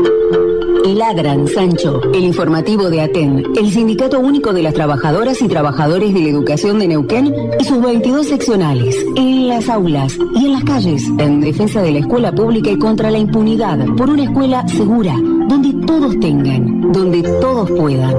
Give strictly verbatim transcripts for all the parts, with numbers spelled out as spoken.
Ladran, Sancho, el informativo de ATEN, el Sindicato Único de las Trabajadoras y Trabajadores de la Educación de Neuquén y sus veintidós seccionales, en las aulas y en las calles, en defensa de la escuela pública y contra la impunidad, por una escuela segura, donde todos tengan, donde todos puedan.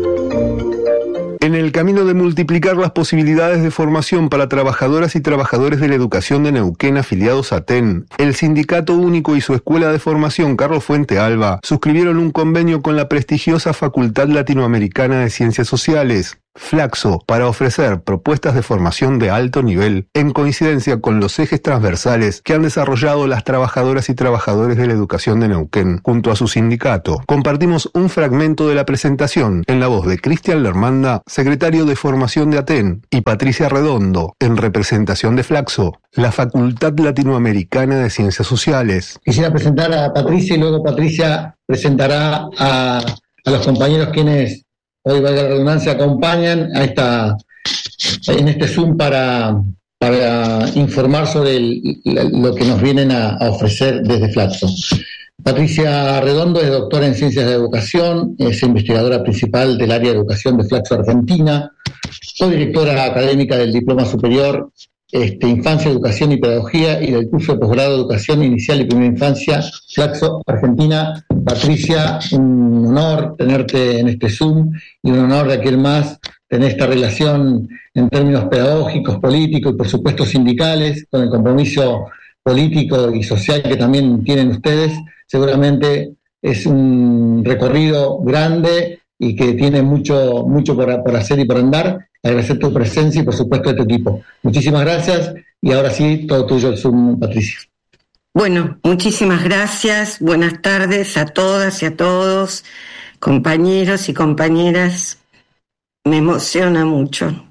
En el camino de multiplicar las posibilidades de formación para trabajadoras y trabajadores de la educación de Neuquén afiliados a ATEN, el Sindicato Único y su Escuela de Formación Carlos Fuente Alba suscribieron un convenio con la prestigiosa Facultad Latinoamericana de Ciencias Sociales, Flaxo, para ofrecer propuestas de formación de alto nivel en coincidencia con los ejes transversales que han desarrollado las trabajadoras y trabajadores de la educación de Neuquén junto a su sindicato. Compartimos un fragmento de la presentación en la voz de Cristian Lermanda, secretario de Formación de ATEN, y Patricia Redondo, en representación de Flaxo, la Facultad Latinoamericana de Ciencias Sociales. Quisiera presentar a Patricia y luego Patricia presentará a, a los compañeros quienes hoy, valga la redundancia, acompañan a esta, en este Zoom para, para informar sobre el, lo que nos vienen a, a ofrecer desde Flaxo. Patricia Redondo es doctora en Ciencias de Educación, es investigadora principal del área de educación de Flaxo Argentina, codirectora académica del Diploma Superior este, Infancia, Educación y Pedagogía y del curso de posgrado de Educación Inicial y Primera Infancia, Flaxo Argentina. Patricia, un honor tenerte en este Zoom y un honor de aquel más tener esta relación en términos pedagógicos, políticos y por supuesto sindicales, con el compromiso político y social que también tienen ustedes. Seguramente es un recorrido grande y que tiene mucho, mucho por, por hacer y por andar. Agradecer tu presencia y por supuesto de tu equipo. Muchísimas gracias y ahora sí, todo tuyo el Zoom, Patricia. Bueno, muchísimas gracias, buenas tardes a todas y a todos, compañeros y compañeras, me emociona mucho,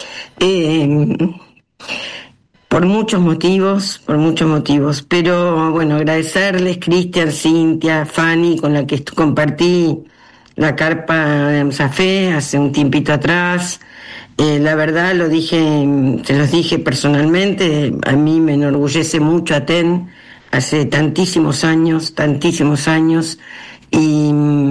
eh, por muchos motivos, por muchos motivos, pero bueno, agradecerles, Cristian, Cintia, Fanny, con la que compartí la carpa de AMSAFE hace un tiempito atrás. Eh, la verdad, lo dije, se los dije personalmente, a mí me enorgullece mucho ATEN, hace tantísimos años, tantísimos años, y,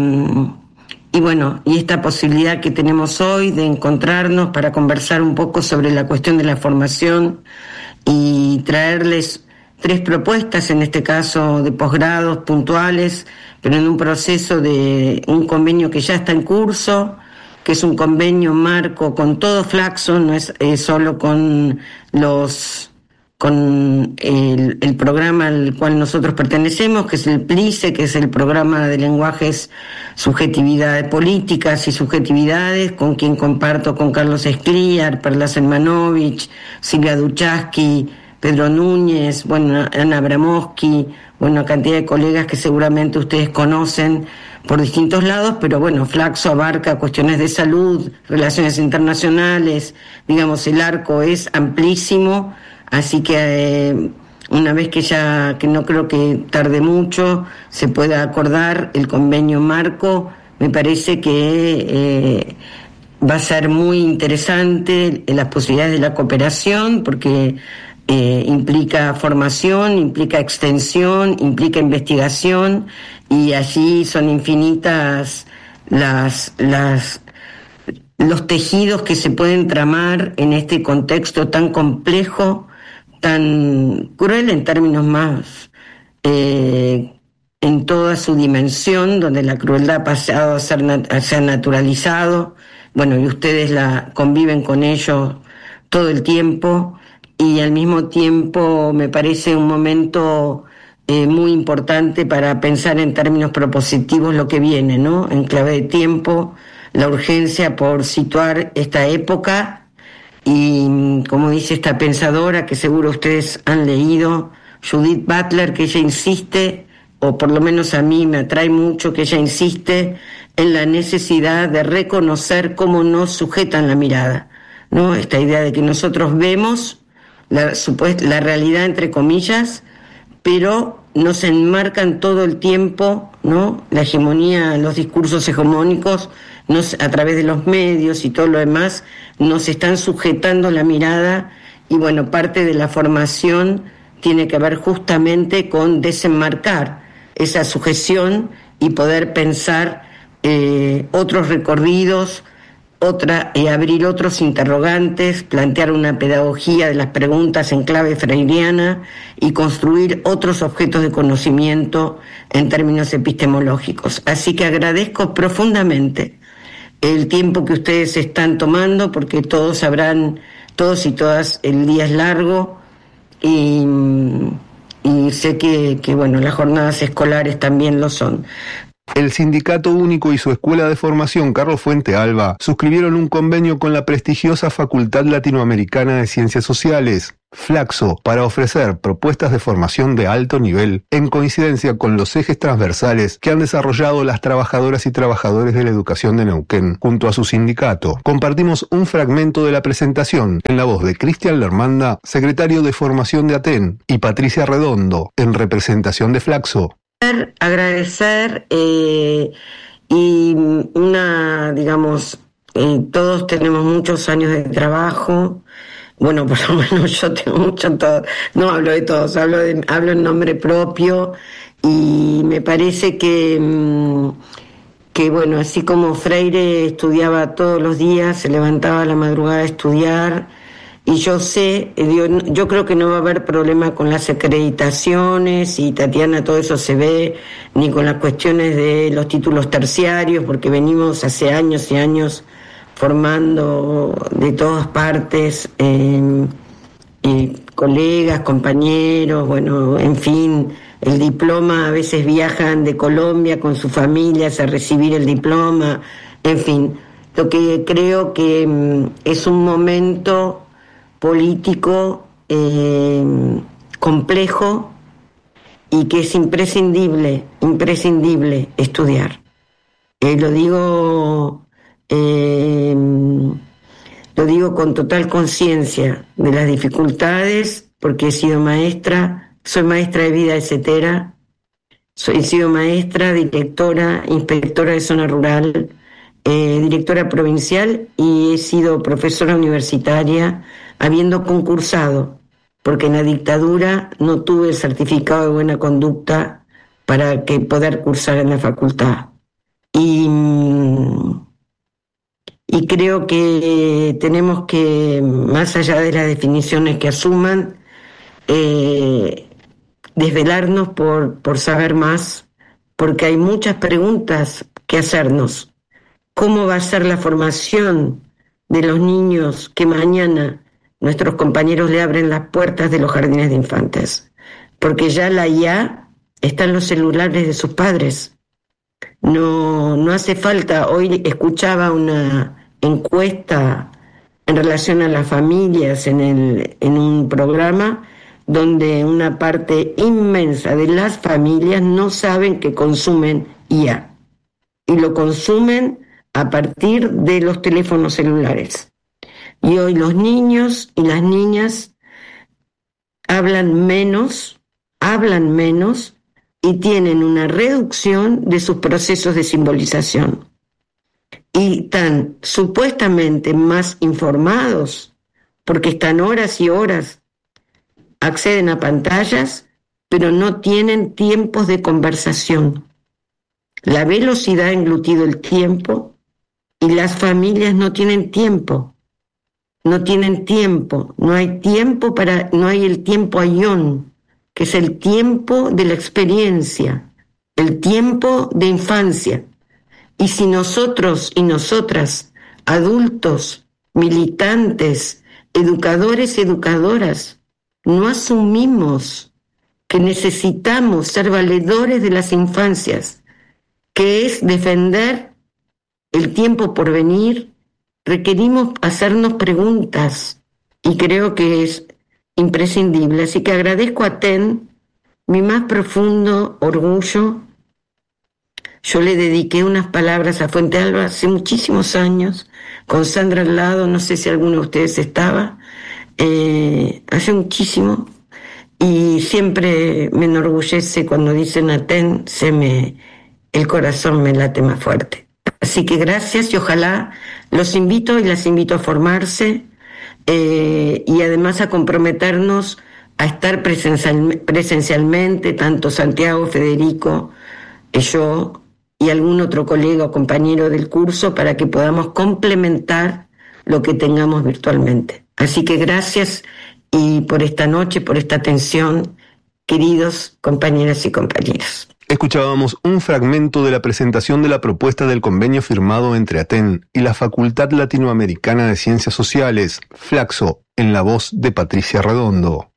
y bueno, y esta posibilidad que tenemos hoy de encontrarnos para conversar un poco sobre la cuestión de la formación y traerles tres propuestas, en este caso de posgrados puntuales, pero en un proceso de un convenio que ya está en curso, que es un convenio marco con todo Flaxo, no es eh, solo con los con el, el programa al cual nosotros pertenecemos, que es el PLICE, que es el programa de lenguajes, subjetividades políticas y subjetividades, con quien comparto con Carlos Escliar, Perla Selmanovich, Silvia Duchaski, Pedro Núñez, bueno, Ana Abramowski, bueno, una cantidad de colegas que seguramente ustedes conocen por distintos lados, pero bueno, Flaxo abarca cuestiones de salud, relaciones internacionales, digamos, el arco es amplísimo. Así que eh, una vez que ya, que no creo que tarde mucho, se pueda acordar el convenio marco, me parece que eh, va a ser muy interesante las posibilidades de la cooperación, porque eh, implica formación, implica extensión, implica investigación, y allí son infinitas las, las los tejidos que se pueden tramar en este contexto tan complejo, tan cruel en términos más, eh, en toda su dimensión, donde la crueldad ha pasado a ser, nat- a ser naturalizado, bueno, y ustedes la conviven con ello todo el tiempo, y al mismo tiempo me parece un momento eh, muy importante para pensar en términos propositivos lo que viene, ¿no? En clave de tiempo, la urgencia por situar esta época. Y como dice esta pensadora que seguro ustedes han leído, Judith Butler, que ella insiste, o por lo menos a mí me atrae mucho, que ella insiste en la necesidad de reconocer cómo nos sujetan la mirada, ¿no? Esta idea de que nosotros vemos la, supuest- la realidad entre comillas, pero nos enmarcan todo el tiempo, ¿no? La hegemonía, los discursos hegemónicos, nos, a través de los medios y todo lo demás, nos están sujetando la mirada, y bueno, parte de la formación tiene que ver justamente con desenmarcar esa sujeción y poder pensar eh, otros recorridos, otra, eh, abrir otros interrogantes, plantear una pedagogía de las preguntas en clave freiriana y construir otros objetos de conocimiento en términos epistemológicos. Así que agradezco profundamente el tiempo que ustedes están tomando, porque todos sabrán, todos y todas, el día es largo y, y sé que, que bueno, las jornadas escolares también lo son. El Sindicato Único y su Escuela de Formación Carlos Fuente Alba suscribieron un convenio con la prestigiosa Facultad Latinoamericana de Ciencias Sociales, Flaxo, para ofrecer propuestas de formación de alto nivel en coincidencia con los ejes transversales que han desarrollado las trabajadoras y trabajadores de la educación de Neuquén junto a su sindicato. Compartimos un fragmento de la presentación en la voz de Cristian Lermanda, secretario de Formación de Aten, y Patricia Redondo, en representación de Flaxo. Agradecer eh, y una, digamos, eh, todos tenemos muchos años de trabajo. Bueno, por lo menos yo tengo mucho, todo, no hablo de todos, hablo de, hablo en nombre propio, y me parece que, que bueno, así como Freire estudiaba todos los días, se levantaba a la madrugada a estudiar, y yo sé, yo, yo creo que no va a haber problema con las acreditaciones, y Tatiana, todo eso se ve, ni con las cuestiones de los títulos terciarios, porque venimos hace años y años formando de todas partes, eh, eh, colegas, compañeros, bueno, en fin, el diploma, a veces viajan de Colombia con sus familias a recibir el diploma, en fin, lo que creo que mm, es un momento político eh, complejo, y que es imprescindible, imprescindible estudiar. Eh, lo digo, eh, lo digo con total conciencia de las dificultades, porque he sido maestra, soy maestra de vida etcétera, soy, he sido maestra, directora, inspectora de zona rural, eh, directora provincial, y he sido profesora universitaria, habiendo concursado, porque en la dictadura no tuve el certificado de buena conducta para que poder cursar en la facultad. Y, y creo que tenemos que, más allá de las definiciones que asuman, eh, desvelarnos por, por saber más, porque hay muchas preguntas que hacernos. ¿Cómo va a ser la formación de los niños que mañana nuestros compañeros le abren las puertas de los jardines de infantes? Porque ya la I A está en los celulares de sus padres. No, no hace falta. Hoy escuchaba una encuesta en relación a las familias en, el, en un programa donde una parte inmensa de las familias no saben que consumen I A, y lo consumen a partir de los teléfonos celulares. Y hoy los niños y las niñas hablan menos, hablan menos y tienen una reducción de sus procesos de simbolización. Y están supuestamente más informados porque están horas y horas, acceden a pantallas, pero no tienen tiempos de conversación. La velocidad ha englutido el tiempo y las familias no tienen tiempo. No tienen tiempo, no hay tiempo para, no hay el tiempo ayón, que es el tiempo de la experiencia, el tiempo de infancia. Y si nosotros y nosotras, adultos, militantes, educadores, educadoras, no asumimos que necesitamos ser valedores de las infancias, que es defender el tiempo por venir, requerimos hacernos preguntas, y creo que es imprescindible. Así que agradezco a T E N, mi más profundo orgullo. Yo le dediqué unas palabras a Fuente Alba hace muchísimos años, con Sandra al lado, no sé si alguno de ustedes estaba, eh, hace muchísimo, y siempre me enorgullece cuando dicen a T E N, se me, el corazón me late más fuerte. Así que gracias, y ojalá los invito y las invito a formarse, eh, y además a comprometernos a estar presencial, presencialmente, tanto Santiago, Federico, y yo, y algún otro colega o compañero del curso para que podamos complementar lo que tengamos virtualmente. Así que gracias y por esta noche, por esta atención, queridos compañeras y compañeros. Escuchábamos un fragmento de la presentación de la propuesta del convenio firmado entre Aten y la Facultad Latinoamericana de Ciencias Sociales, Flaxo, en la voz de Patricia Redondo.